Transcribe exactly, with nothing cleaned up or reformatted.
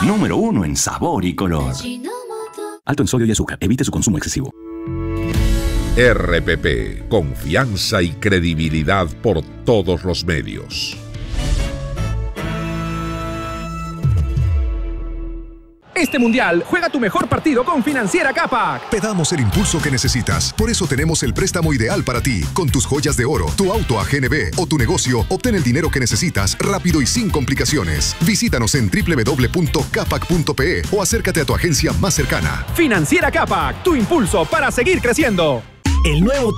número uno en sabor y color. Alto en sodio y azúcar. Evite su consumo excesivo. R P P. Confianza y credibilidad por todos los medios. Este mundial, juega tu mejor partido con Financiera Capac. Te damos el impulso que necesitas. Por eso tenemos el préstamo ideal para ti. Con tus joyas de oro, tu auto a G N B o tu negocio, obtén el dinero que necesitas rápido y sin complicaciones. Visítanos en doble u doble u doble u punto capac punto pe o acércate a tu agencia más cercana. Financiera Capac, tu impulso para seguir creciendo. El nuevo